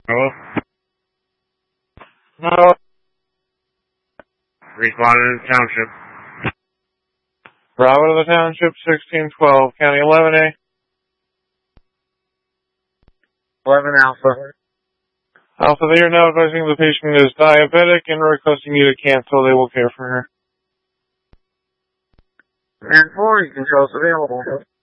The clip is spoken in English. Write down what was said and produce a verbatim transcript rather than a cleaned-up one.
Hello? No. Responding to the township. Bravo to the township, sixteen twelve, County eleven A. eleven Alpha. Alpha, they are now advising the patient is diabetic and requesting you to cancel. They will care for her. And four controls available.